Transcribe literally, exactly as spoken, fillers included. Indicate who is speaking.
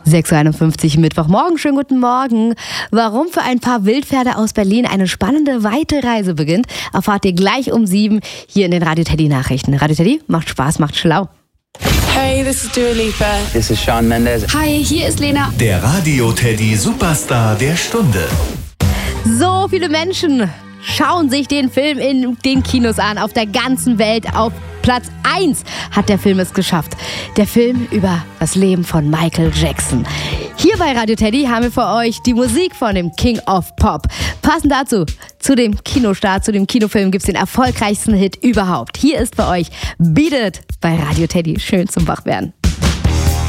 Speaker 1: sechs Uhr einundfünfzig Mittwochmorgen, schönen guten Morgen. Warum für ein paar Wildpferde aus Berlin eine spannende, weite Reise beginnt, erfahrt ihr gleich um sieben hier in den Radio Teddy Nachrichten. Radio Teddy macht Spaß, macht schlau.
Speaker 2: Hey, this is Dua Lipa.
Speaker 3: This is Shawn Mendes.
Speaker 2: Hi, hier ist Lena.
Speaker 4: Der Radio Teddy Superstar der Stunde.
Speaker 1: So viele Menschen schauen sich den Film in den Kinos an, auf der ganzen Welt. Auf Platz eins hat der Film es geschafft. Der Film über das Leben von Michael Jackson. Hier bei Radio Teddy haben wir für euch die Musik von dem King of Pop. Passend dazu, zu dem Kinostart, zu dem Kinofilm gibt es den erfolgreichsten Hit überhaupt. Hier ist für euch Beat It bei Radio Teddy. Schön zum Wachwerden.